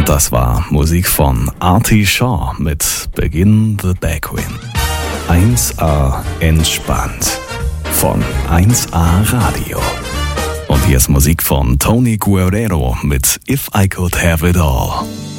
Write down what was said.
Und das war Musik von Artie Shaw mit Begin the Backwind. 1A entspannt von 1A Radio. Und hier ist Musik von Tony Guerrero mit If I Could Have It All.